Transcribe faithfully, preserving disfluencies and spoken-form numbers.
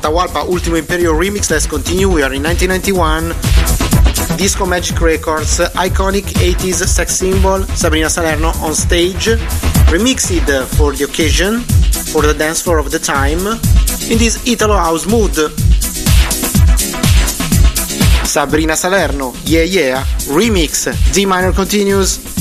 Atahualpa Ultimo Imperio remix. Let's continue. We are in nineteen ninety-one. Disco Magic Records, iconic eighties sex symbol, Sabrina Salerno on stage, remixed for the occasion, for the dance floor of the time, in this Italo house mood. Sabrina Salerno, Yeah Yeah, remix, D minor continues.